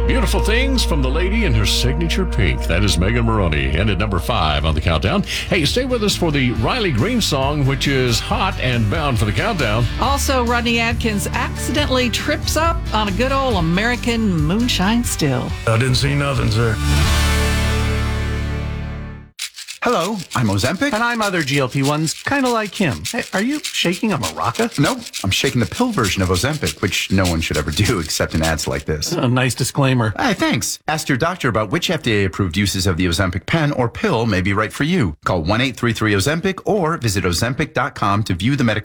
Beautiful Things from the lady in her signature pink. That is Megan Moroney. And at number 5 on the countdown. Hey, stay with us for the Riley Green song, which is hot and bound for the countdown. Also, Rodney Atkins accidentally trips up on a good old American moonshine still. I didn't see nothing, sir. Hello, I'm Ozempic. And I'm other GLP-1s, kind of like him. Hey, are you shaking a maraca? No, I'm shaking the pill version of Ozempic, which no one should ever do except in ads like this. A nice disclaimer. Hey, thanks. Ask your doctor about which FDA-approved uses of the Ozempic pen or pill may be right for you. Call 1-833-OZEMPIC or visit Ozempic.com to view the medication